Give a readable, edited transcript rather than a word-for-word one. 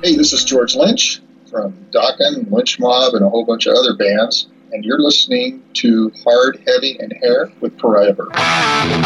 Hey, this is George Lynch from Dokken, Lynch Mob, and a whole bunch of other bands, and you're listening to Hard, Heavy, and Hair with Pariah Burton.